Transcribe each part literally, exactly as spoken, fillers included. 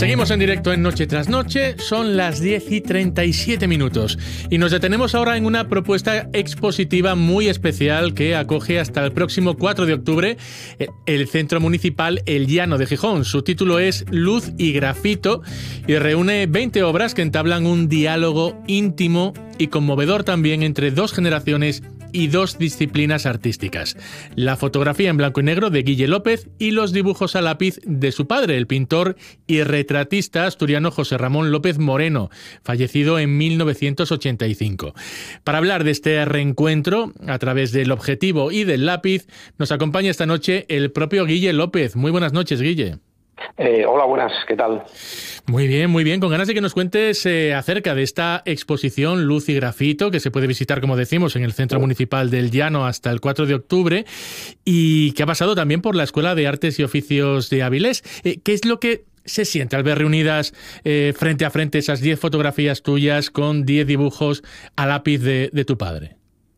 Seguimos en directo en Noche tras Noche, son las diez y treinta y siete minutos y nos detenemos ahora en una propuesta expositiva muy especial que acoge hasta el próximo cuatro de octubre el Centro Municipal El Llano de Gijón. Su título es Luz y Grafito y reúne veinte obras que entablan un diálogo íntimo y conmovedor también entre dos generaciones y dos disciplinas artísticas: la fotografía en blanco y negro de Guille López y los dibujos a lápiz de su padre, el pintor y retratista asturiano José Ramón López Moreno, fallecido en mil novecientos ochenta y cinco. Para hablar de este reencuentro a través del objetivo y del lápiz, nos acompaña esta noche el propio Guille López. Muy buenas noches, Guille. Eh, hola, buenas, ¿qué tal? Muy bien, muy bien. Con ganas de que nos cuentes eh, acerca de esta exposición Luz y Grafito, que se puede visitar, como decimos, en el Centro Municipal del Llano hasta el cuatro de octubre y que ha pasado también por la Escuela de Artes y Oficios de Avilés. Eh, ¿Qué es lo que se siente al ver reunidas eh, frente a frente esas diez fotografías tuyas con diez dibujos a lápiz de, de tu padre?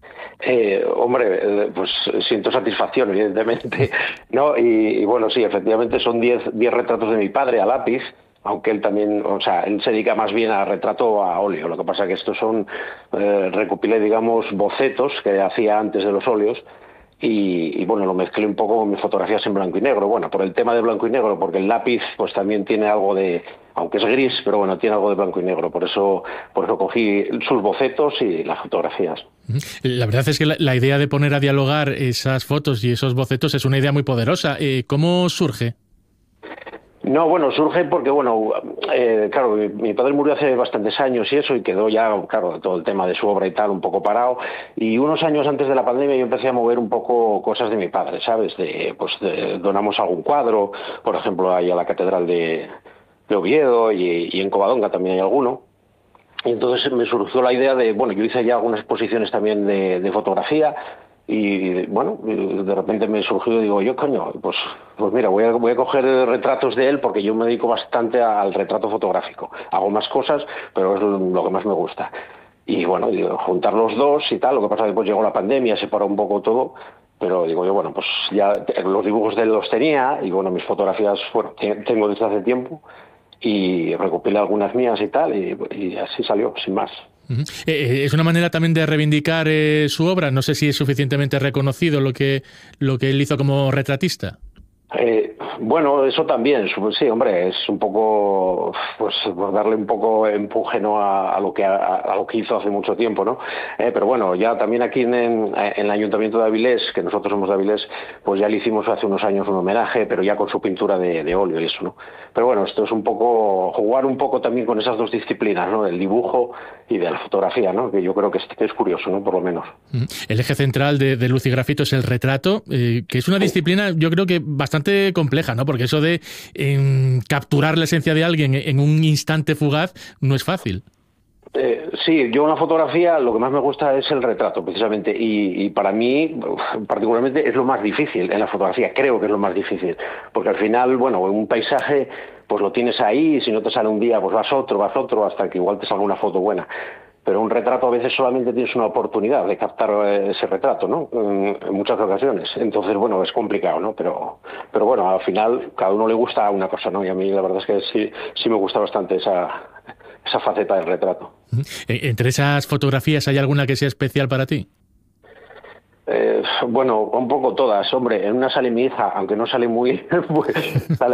Eh, hombre, eh, pues siento satisfacción, evidentemente, ¿no? Y, y bueno, sí, efectivamente son diez retratos de mi padre a lápiz, aunque él también, o sea, él se dedica más bien a retrato a óleo. Lo que pasa es que estos son, eh, recopilé, digamos, bocetos que hacía antes de los óleos. Y, y bueno, lo mezclé un poco con mis fotografías en blanco y negro. Bueno, por el tema de blanco y negro, porque el lápiz pues también tiene algo de, aunque es gris, pero bueno, tiene algo de blanco y negro. Por eso, por eso cogí sus bocetos y las fotografías. La verdad es que la, la idea de poner a dialogar esas fotos y esos bocetos es una idea muy poderosa. Eh, ¿Cómo surge? No, bueno, surge porque, bueno, eh, claro, mi, mi padre murió hace bastantes años y eso, y quedó ya, claro, todo el tema de su obra y tal, un poco parado, y unos años antes de la pandemia yo empecé a mover un poco cosas de mi padre, ¿sabes? De, pues de, donamos algún cuadro, por ejemplo, ahí a la Catedral de, de Oviedo, y, y en Covadonga también hay alguno, y entonces me surgió la idea de, bueno, yo hice ya algunas exposiciones también de, de fotografía. Y bueno, de repente me surgió, digo yo, coño, pues pues mira, voy a, voy a coger retratos de él porque yo me dedico bastante al retrato fotográfico. Hago más cosas, pero es lo que más me gusta. Y bueno, digo, juntar los dos y tal, lo que pasa es que después llegó la pandemia, se paró un poco todo, pero digo yo, bueno, pues ya los dibujos de él los tenía y bueno, mis fotografías, bueno, tengo desde hace tiempo y recopilé algunas mías y tal, y, y así salió, sin más. Uh-huh. Eh, es una manera también de reivindicar eh, su obra. No sé si es suficientemente reconocido lo que, lo que él hizo como retratista. Eh, bueno, eso también, sí, hombre, es un poco, pues, darle un poco empuje, ¿no?, a, a lo que a, a lo que hizo hace mucho tiempo, ¿no? Eh, pero bueno, ya también aquí en, en el Ayuntamiento de Avilés, que nosotros somos de Avilés, pues ya le hicimos hace unos años un homenaje, pero ya con su pintura de, de óleo y eso, ¿no? Pero bueno, esto es un poco, jugar un poco también con esas dos disciplinas, ¿no?, del dibujo y de la fotografía, ¿no?, que yo creo que es, que es curioso, ¿no?, por lo menos. El eje central de, de Luz y Grafito es el retrato, eh, que es una disciplina, yo creo que bastante compleja, ¿no? Porque eso de eh, capturar la esencia de alguien en un instante fugaz no es fácil. Eh, sí, yo en la fotografía lo que más me gusta es el retrato, precisamente, y, y para mí, particularmente, es lo más difícil en la fotografía, creo que es lo más difícil, porque al final, bueno, un paisaje, pues lo tienes ahí, y si no te sale un día, pues vas otro, vas otro, hasta que igual te salga una foto buena. Pero un retrato a veces solamente tienes una oportunidad de captar ese retrato, ¿no?, en, en muchas ocasiones. Entonces, bueno, es complicado, ¿no? Pero, pero bueno, al final, cada uno le gusta una cosa, ¿no? Y a mí la verdad es que sí, sí me gusta bastante esa, esa faceta del retrato. ¿Entre esas fotografías hay alguna que sea especial para ti? Eh, bueno, un poco todas, hombre. En una sale mi hija, aunque no sale muy... sale